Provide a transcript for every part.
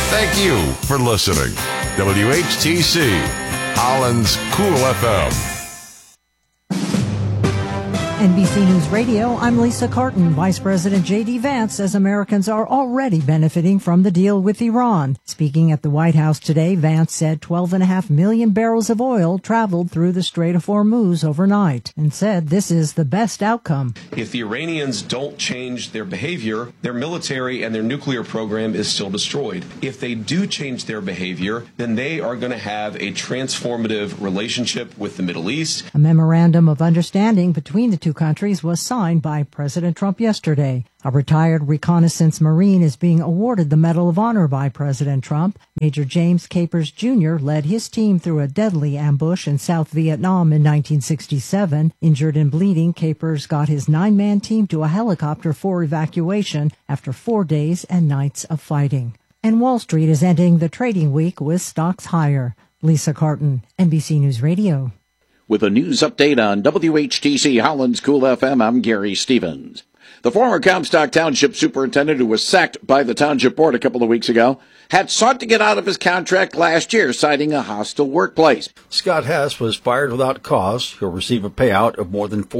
Thank you for listening. WHTC, Holland's Cool FM. NBC News Radio, I'm Lisa Carton. Vice President J.D. Vance says Americans are already benefiting from the deal with Iran. Speaking at the White House today, Vance said 12.5 million barrels of oil traveled through the Strait of Hormuz overnight and said this is the best outcome. If the Iranians don't change their behavior, their military and their nuclear program is still destroyed. If they do change their behavior, then they are going to have a transformative relationship with the Middle East. A memorandum of understanding between the two countries was signed by President Trump yesterday. A retired reconnaissance Marine is being awarded the Medal of Honor by President Trump. Major James Capers Jr. led his team through a deadly ambush in South Vietnam in 1967. Injured and bleeding, Capers got his 9-man team to a helicopter for evacuation after 4 days and nights of fighting. And Wall Street is ending the trading week with stocks higher. Lisa Carton, NBC News Radio. With a news update on WHTC Holland's Cool FM, I'm Gary Stevens. The former Comstock Township superintendent, who was sacked by the township board a couple of weeks ago, had sought to get out of his contract last year, citing a hostile workplace. Scott Hess was fired without cause. He'll receive a payout of more than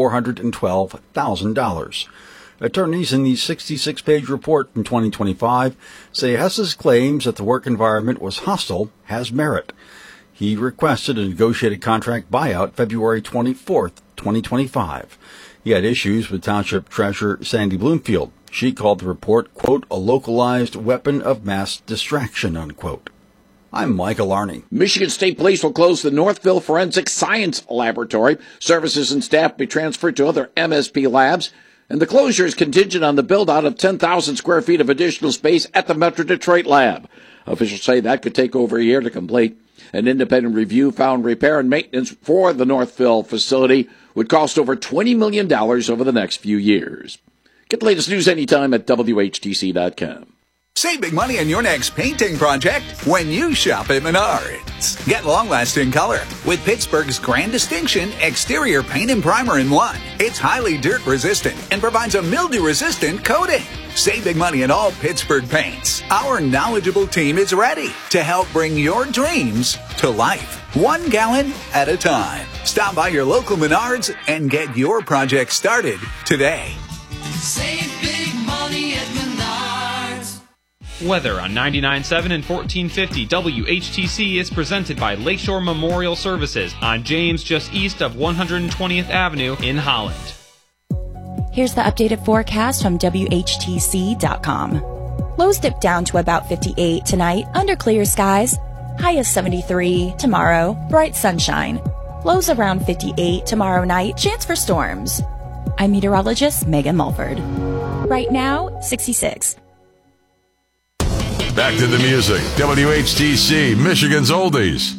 $412,000. Attorneys in the 66-page report from 2025 say Hess's claims that the work environment was hostile has merit. He requested a negotiated contract buyout February 24th, 2025. He had issues with Township Treasurer Sandy Bloomfield. She called the report, quote, a localized weapon of mass distraction, unquote. I'm Michael Arney. Michigan State Police will close the Northville Forensic Science Laboratory. Services and staff will be transferred to other MSP labs. And the closure is contingent on the build-out of 10,000 square feet of additional space at the Metro Detroit lab. Officials say that could take over a year to complete. An independent review found repair and maintenance for the Northville facility would cost over $20 million over the next few years. Get the latest news anytime at WHTC.com. Save big money on your next painting project when you shop at Menards. Get long-lasting color with Pittsburgh's Grand Distinction Exterior Paint and Primer in one. It's highly dirt-resistant and provides a mildew-resistant coating. Save big money on all Pittsburgh paints. Our knowledgeable team is ready to help bring your dreams to life, 1 gallon at a time. Stop by your local Menards and get your project started today. Save big money at Menards. Weather on 99.7 and 1450 WHTC is presented by Lakeshore Memorial Services on James, just east of 120th Avenue in Holland. Here's the updated forecast from WHTC.com. Lows dip down to about 58 tonight under clear skies. High is 73 tomorrow, bright sunshine. Lows around 58 tomorrow night, chance for storms. I'm meteorologist Megan Mulford. Right now, 66. Back to the music. WHTC, Michigan's Oldies.